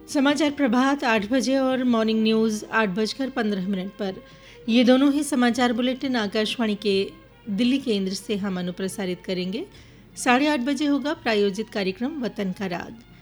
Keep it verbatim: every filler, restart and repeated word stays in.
समाचार प्रभात आठ बजे और मॉर्निंग न्यूज़ आठ बजकर पंद्रह मिनट पर। ये दोनों ही समाचार बुलेटिन आकाशवाणी के दिल्ली केंद्र से हम अनुप्रसारित करेंगे। साढ़े आठ बजे होगा प्रायोजित कार्यक्रम वतन का राग।